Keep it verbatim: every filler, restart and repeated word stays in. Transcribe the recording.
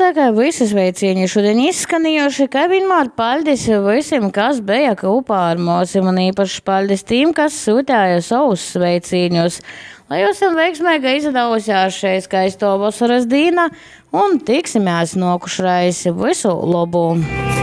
tā kā visi sveicieni šodien izskanījuši, kā vienmēr paldies visiem, kas bija kopā ar mums, un īpaši paldies tiem, kas sūtīja savus sveicienus. Lai jums veiksmīgi izdevusies šī skaisto vasaras diena, un tiksimies nākušreiz. Visu labu!